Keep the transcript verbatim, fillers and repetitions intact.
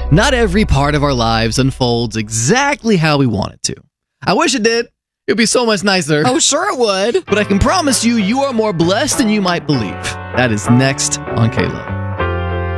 Not every part of our lives unfolds exactly how we want it to. I wish it did. It'd be so much nicer. Oh, sure it would. But I can promise you, you are more blessed than you might believe. That is next on K-Love.